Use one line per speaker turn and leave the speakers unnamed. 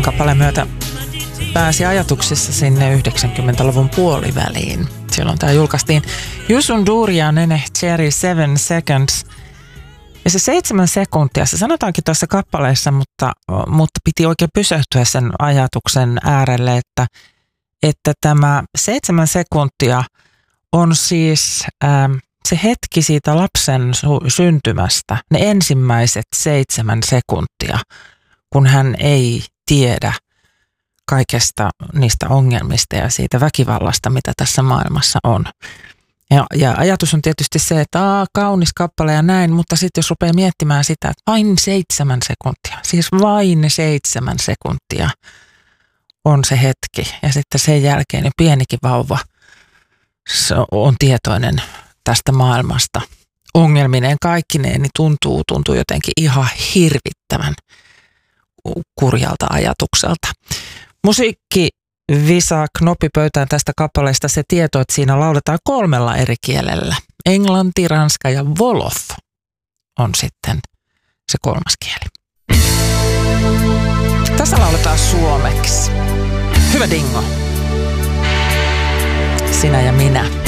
kappaleen myötä pääsi ajatuksissa sinne 90-luvun puoliväliin. Silloin tämä julkaistiin. Yusun Duria Nene Cherry 7 Seconds. Ja se 7 sekuntia, se sanotaankin tuossa kappaleessa, mutta piti oikein pysähtyä sen ajatuksen äärelle, että tämä 7 sekuntia on siis se hetki siitä lapsen syntymästä, ne ensimmäiset 7 sekuntia, kun hän ei tiedä kaikesta niistä ongelmista ja siitä väkivallasta, mitä tässä maailmassa on. Ja ajatus on tietysti se, että kaunis kappale ja näin, mutta sitten jos rupeaa miettimään sitä, että vain 7 sekuntia, siis vain 7 sekuntia on se hetki. Ja sitten sen jälkeen jo pienikin vauva on tietoinen tästä maailmasta. Ongelmineen kaikkineen niin tuntuu jotenkin ihan hirvittävän kurjalta ajatukselta. Musiikki Visa knoppipöytään tästä kappaleesta se tieto, että siinä lauletaan 3 eri kielellä. Englanti, ranska ja wolof on sitten se 3. kieli. Tässä lauletaan suomeksi. Hyvä Dingo. Sinä ja minä.